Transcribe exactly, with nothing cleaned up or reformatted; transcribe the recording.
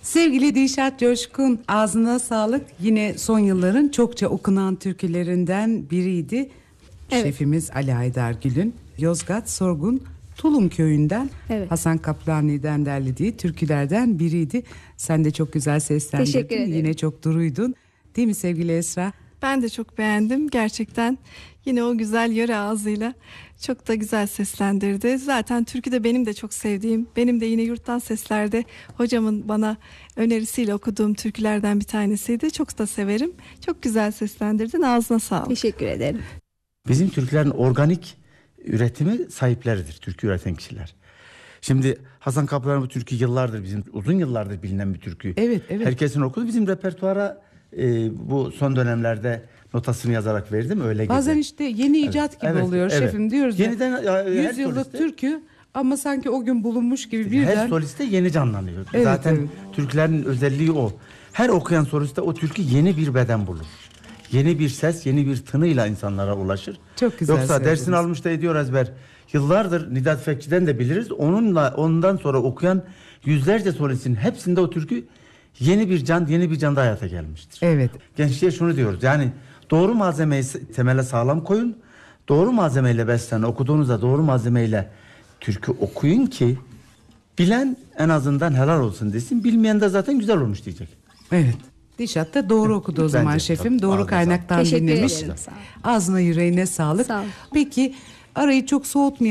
Sevgili Dilşat Coşkun, ağzına sağlık. Yine son yılların çokça okunan türkülerinden biriydi. Evet. Şefimiz Ali Haydar Gül'ün Yozgat Sorgun Tulum köyünden, Evet. Hasan Kaplani'den derlediği türkülerden biriydi. Sen de çok güzel seslendirdin. Teşekkür ederim. Yine çok duruydun. Değil mi sevgili Esra? Ben de çok beğendim gerçekten. Yine o güzel yöre ağzıyla çok da güzel seslendirdi. Zaten türkü de benim de çok sevdiğim, benim de yine Yurttan Sesler'de hocamın bana önerisiyle okuduğum türkülerden bir tanesiydi. Çok da severim. Çok güzel seslendirdin. Ağzına sağlık. Teşekkür ederim. Bizim türkülerin organik üretimi sahipleridir, türkü üreten kişiler. Şimdi Hasan Kaplan'ın bu türkü yıllardır, bizim uzun yıllardır bilinen bir türkü. Evet, evet. Herkesin okudu. Bizim repertuara e, bu son dönemlerde notasını yazarak verdim. Öyle Bazen gece. işte yeni icat gibi Evet, oluyor evet. şefim, diyoruz ya. Yeniden, ya, her yüz yıllık soliste- türkü ama sanki o gün bulunmuş gibi birden. Her soliste yeni canlanıyor. Evet, Zaten evet. türkülerin özelliği o. Her okuyan soliste o türkü yeni bir beden bulur. Yeni bir ses, yeni bir tınıyla insanlara ulaşır. Çok güzel Yoksa söylediniz. dersini almış da ediyor ezber. Yıllardır Nidat Fekçi'den de biliriz. Onunla ondan sonra okuyan yüzlerce solistin hepsinde o türkü yeni bir can, yeni bir canda hayata gelmiştir. Evet. Gençliğe şunu diyoruz. Yani doğru malzemeyi temele sağlam koyun. Doğru malzemeyle beslenin. Okuduğunuzda doğru malzemeyle türkü okuyun ki bilen en azından helal olsun desin. Bilmeyen de zaten güzel olmuş diyecek. Evet. Dilşat da doğru okudu o zaman Bence, şefim. tabii. Doğru Ağzına kaynaktan Teşekkür dinlemiş. ederim, sağ ol. Ağzına yüreğine sağlık. Sağ ol. Peki arayı çok soğutmayalım.